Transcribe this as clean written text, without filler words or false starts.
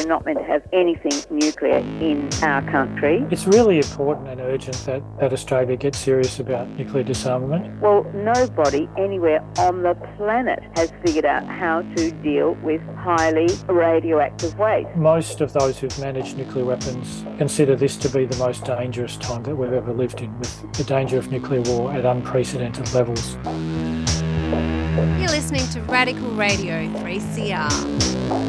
We're not meant to have anything nuclear in our country. It's really important and urgent that Australia gets serious about nuclear disarmament. Well, nobody anywhere on the planet has figured out how to deal with highly radioactive waste. Most of those who've managed nuclear weapons consider this to be the most dangerous time that we've ever lived in, with the danger of nuclear war at unprecedented levels. You're listening to Radical Radio 3CR.